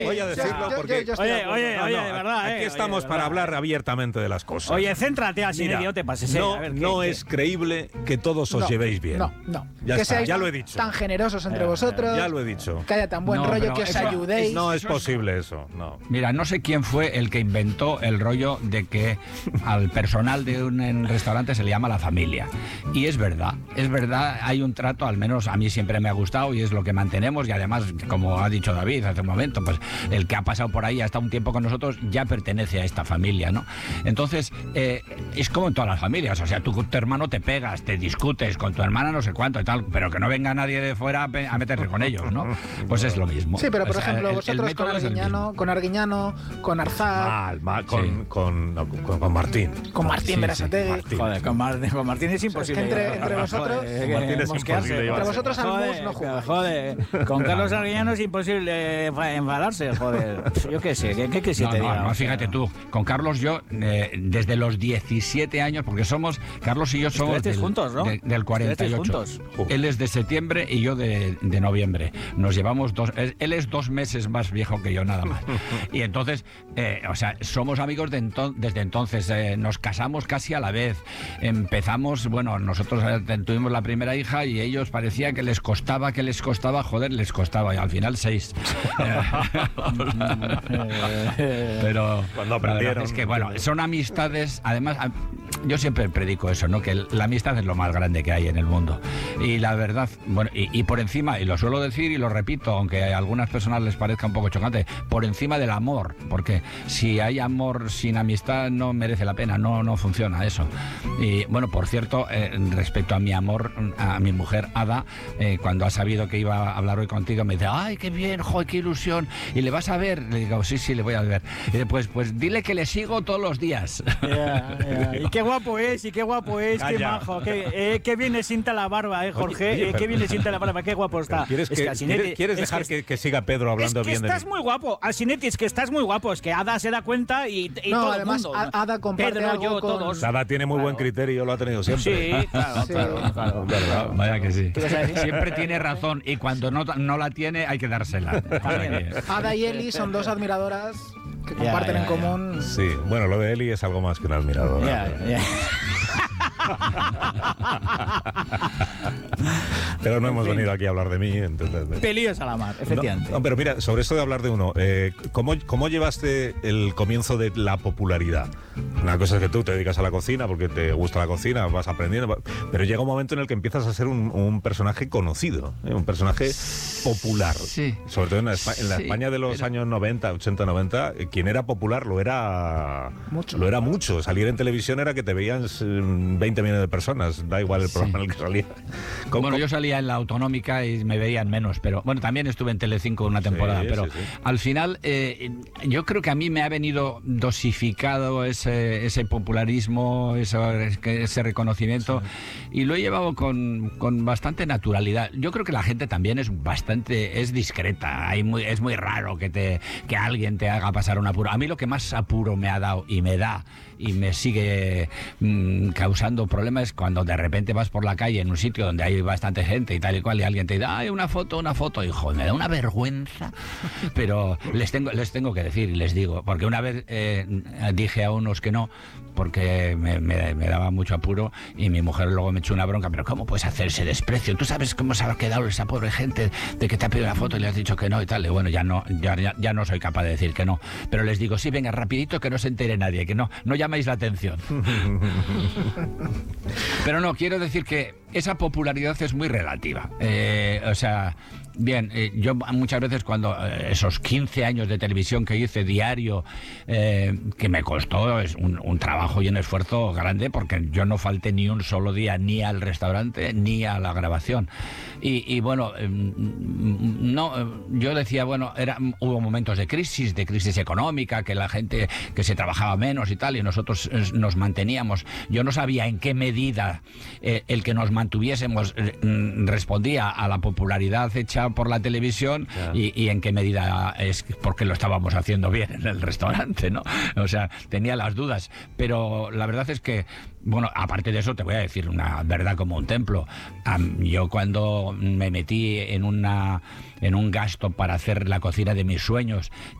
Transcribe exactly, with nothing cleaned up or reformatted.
voy a decirlo yo, porque... yo, yo oye, oye, no, oye, no, de verdad, aquí eh, estamos oye, de para verdad. hablar abiertamente de las cosas. Oye, céntrate, así Mira, no te pases. no a ver, no ¿qué, es creíble que todos os no, llevéis bien. No, no. Ya que está, seáis ya tan, lo he dicho. tan generosos entre Ya, vosotros. Ya lo he dicho. Que haya tan buen No, rollo, pero que os eso- ayudéis. No es Eso es- posible eso, no. Mira, no sé quién fue el que inventó el rollo de que al personal de un en restaurante se le llama la familia. Y es verdad, es verdad, hay un trato, al menos a mí siempre me ha gustado y es lo que mantenemos. Y además, como ha dicho David hace un momento, pues el que ha pasado por ahí hasta un tiempo con nosotros ya pertenece a esta familia, ¿no? Entonces, eh, es como en todas las familias. O sea, tú con tu hermano te pegas, te discutes, con tu hermana no sé cuánto y tal, pero que no venga nadie de fuera a, pe- a meterse con ellos, ¿no? Pues es lo mismo. Sí, pero por O sea, ejemplo, el- el vosotros con método es el Arguiñano, mismo. con Arguiñano, con Arzak, Mal, mal, con, Sí. con, no, con, con Martín. con Martín Sí, Berasategui. sí, Martín. Joder, con, Mar- con Martín es imposible. Es que entre- llevar. entre vosotros- Joder, Con Martín es mosquearse. imposible llevarse. Entre vosotros al Joder, mus no jugáis. Joder, con Carlos Arguiñano es imposible eh, enfadarse, joder. Yo qué sé, ¿qué, qué, qué si No, te no, diga? no, O sea, fíjate tú, con Carlos yo, eh, desde los diecisiete años, porque somos, Carlos y yo somos Estudiasteis del, juntos, ¿no? de- del cuarenta y ocho. Estudiasteis juntos. Él es de septiembre y yo de, de noviembre. Nos llevamos dos, él, él es dos meses más viejo que yo, nada más. Y entonces, eh, o sea, somos amigos de enton- desde entonces, eh, nos casamos casi a la vez. Empezamos, bueno, nosotros eh, tuvimos la primera hija y ellos parecía que les costaba, que les costaba, joder, les costaba, y al final seis. Pero Cuando la verdad aprendieron. es que, bueno, son amistades, además, a- yo siempre predico eso, ¿no? Que la amistad es lo más grande que hay en el mundo. Y la verdad, bueno, y, y por encima, y lo suelo decir y lo repito, aunque a algunas personas les parezca un poco chocante, por encima del amor, porque si hay amor sin amistad no merece la pena, no, no funciona eso. Y bueno, por cierto, eh, respecto a mi amor, a mi mujer Ada, eh, cuando ha sabido que iba a hablar hoy contigo, me dice, ay, qué bien, joder, qué ilusión, y le vas a ver, le digo, sí, sí, le voy a ver. Y dice, pues, pues dile que le sigo todos los días. Ya, ya. Y qué guapo es, y qué guapo es, qué Calla. majo, qué, eh, qué bien le sienta la barba, eh, Jorge, Oye, oye, eh, qué pero- bien le sienta la barba, qué guapo está. ¿Quieres, Es que, Alcinetti- ¿quieres, quieres es dejar que, que, que siga Pedro hablando es que bien de estás mí? muy guapo, Alcinetti, es que estás muy guapo, es que Ada se da cuenta y, y No, todo además, el mundo. A- Ada comparte Pedro, algo yo, con- todos. Ada tiene muy buen Claro. criterio, lo ha tenido siempre. Sí, claro, Sí. claro, claro. ¿Verdad? Vaya que sí. ¿Qué ibas a decir? Siempre tiene razón y cuando no, no la tiene hay que dársela. También. Ada y Eli son dos admiradoras que comparten ya, en ya. común. Sí, bueno, lo de Eli es algo más que un admirador. Ya, ya. Pero no hemos fin. venido aquí a hablar de mí. Entonces, Pelíos a la mar, efectivamente. No, no, pero mira, sobre esto de hablar de uno, eh, ¿cómo, ¿cómo llevaste el comienzo de la popularidad? Una cosa es que tú te dedicas a la cocina porque te gusta la cocina, vas aprendiendo, pero llega un momento en el que empiezas a ser un, un personaje conocido, ¿eh? Un personaje popular. Sí. Sobre todo en la, Espa- en la Sí, España de los pero- años noventa, ochenta, noventa, eh, quien era popular lo era Mucho. Lo era mucho. Salir en televisión era que te veían eh, veinte millones de personas, da igual el programa en el que salía. ¿Cómo- Bueno, cómo- yo salía en la autonómica y me veían menos, pero bueno, también estuve en Telecinco una temporada, Sí, pero sí, sí. al final eh, yo creo que a mí me ha venido dosificado ese, ese popularismo, ese, ese reconocimiento y lo he llevado con, con bastante naturalidad. Yo creo que la gente también es bastante, es discreta, hay muy, es muy raro que, te, que alguien te haga pasar un apuro. A mí lo que más apuro me ha dado y me da y me sigue mm, causando problemas es cuando de repente vas por la calle en un sitio donde hay bastante gente y tal y cual y alguien te dice, ay, una foto, una foto, y joder, me da una vergüenza, pero les tengo, les tengo que decir y les digo, porque una vez eh, dije a unos que no, porque me, me- me daba mucho apuro y mi mujer luego me echó una bronca, pero ¿cómo puedes hacer ese desprecio? ¿Tú sabes cómo se ha quedado esa pobre gente de que te ha pedido una foto y le has dicho que no y tal? Y bueno, ya no, ya, ya, ya no soy capaz de decir que no, pero les digo, sí, venga, rapidito, que no se entere nadie, que no, no llamáis la atención. Pero no, quiero decir que esa popularidad es muy relativa. Eh, o sea, bien, eh, yo muchas veces cuando eh, esos quince años de televisión que hice diario, eh, que me costó es un, un trabajo y un esfuerzo grande, porque yo no falté ni un solo día ni al restaurante ni a la grabación. Y, y bueno, eh, no, eh, yo decía, bueno, era, hubo momentos de crisis, de crisis económica, que la gente, que se trabajaba menos y tal, y nosotros eh, nos manteníamos. Yo no sabía en qué medida eh, el que nos mantuviésemos eh, mm, respondía a la popularidad hecha vista por la televisión Ya. y, y en qué medida es porque lo estábamos haciendo bien en el restaurante, ¿no? O sea, tenía las dudas, pero la verdad es que, bueno, aparte de eso te voy a decir una verdad como un templo. Am, yo cuando me metí en una en un gasto para hacer la cocina de mis sueños,